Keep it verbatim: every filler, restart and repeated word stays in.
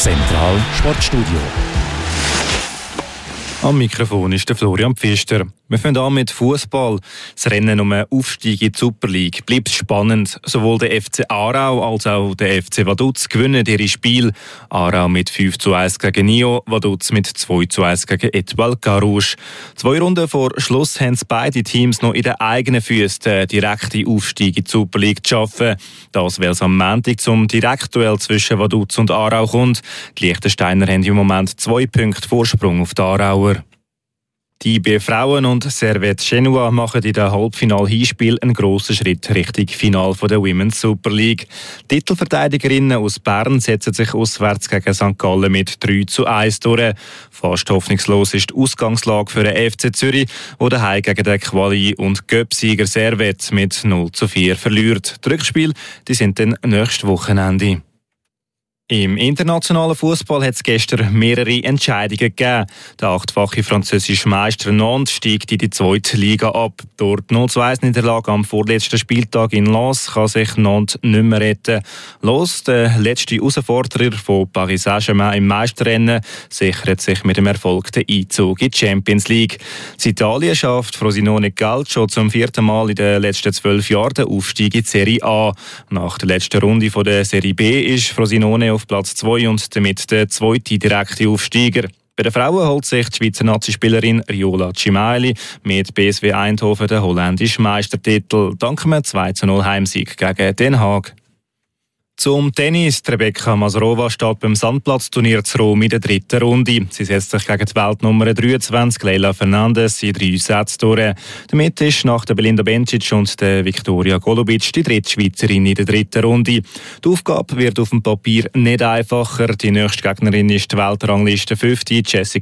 Zentral Sportstudio. Am Mikrofon ist der Florian Pfister. Wir fangen an mit Fußball. Das Rennen um einen Aufstieg in die Super League bleibt spannend. Sowohl der F C Aarau als auch der F C Vaduz gewinnen ihre Spiele. Aarau mit fünf zu eins gegen Nio, Vaduz mit zwei zu eins gegen Etoile Carouge. Zwei Runden vor Schluss haben beide Teams noch in den eigenen Füßen den direkten Aufstieg in die Super League zu schaffen. Das, weil es am Montag zum Direktduell zwischen Vaduz und Aarau kommt. Die Liechtensteiner haben im Moment zwei Punkte Vorsprung auf die Aarauer. Die I B Frauen und Servette Genua machen in den Halbfinal-Hinspiel einen grossen Schritt Richtung Final der Women's Super League. Die Titelverteidigerinnen aus Bern setzen sich auswärts gegen Sankt Gallen mit drei zu eins durch. Fast hoffnungslos ist die Ausgangslage für den F C Zürich, der daheim gegen den Quali- und Göpp-Sieger Servette mit null zu vier verliert. Die Rückspiele die sind dann nächstes Wochenende. Im internationalen Fußball hat es gestern mehrere Entscheidungen gegeben. Der achtfache französische Meister Nantes steigt in die zweite Liga ab. Durch die null zu eins Niederlage am vorletzten Spieltag in Lens kann sich Nantes nicht mehr retten. Los, der letzte Herausforderer von Paris Saint-Germain im Meisterrennen, sichert sich mit dem Erfolg den Einzug in die Champions League. In Italien schafft Frosinone Calcio zum vierten Mal in den letzten zwölf Jahren den Aufstieg in die Serie A. Nach der letzten Runde der Serie B ist Frosinone auf Platz zwei und damit der zweite direkte Aufsteiger. Bei den Frauen holt sich die Schweizer Nazi-Spielerin Riola Cimeli mit B S W Eindhoven den holländischen Meistertitel dank einem zwei zu null Heimsieg gegen Den Haag. Zum Tennis. Rebecca Masarova steht beim Sandplatzturnier zu Rom in der dritten Runde. Sie setzt sich gegen die Weltnummer dreiundzwanzig Leila Fernandes in drei Sätze durch. Damit ist nach der Belinda Bencic und der Viktoria Golubic die dritte Schweizerin in der dritten Runde. Die Aufgabe wird auf dem Papier nicht einfacher. Die nächste Gegnerin ist die Weltrangliste fünfte Jessica